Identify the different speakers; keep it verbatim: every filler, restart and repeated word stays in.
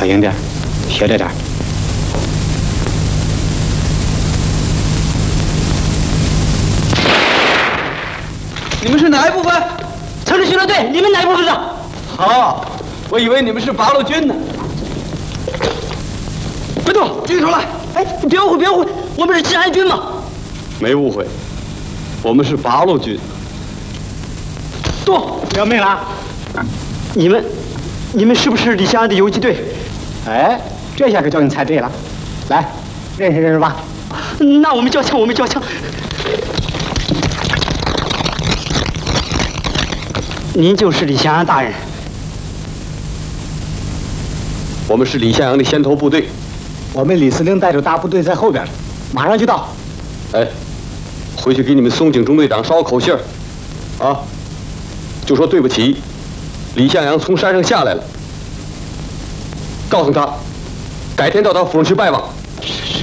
Speaker 1: 小心点，斜着点。
Speaker 2: 你们是哪一部分？
Speaker 3: 城市巡逻队，你们哪一部分的？
Speaker 2: 好，我以为你们是八路军呢。别动，举手来！
Speaker 3: 哎，别误会，别误会，我们是治安军嘛。
Speaker 2: 没误会，我们是八路军。
Speaker 3: 动！
Speaker 1: 要命了！
Speaker 3: 你们，你们是不是李香安的游击队？
Speaker 1: 哎，这下可叫你猜对了。来，认识认识吧。
Speaker 3: 那我们交枪，我们交枪。您就是李香安大人。
Speaker 2: 我们是李向阳的先头部队。
Speaker 1: 我们李司令带着大部队在后边，马上就到。
Speaker 2: 哎，回去给你们松井中队长捎口信儿，啊，就说对不起，李向阳从山上下来了，告诉他，改天到他府上去拜望。
Speaker 3: 是是。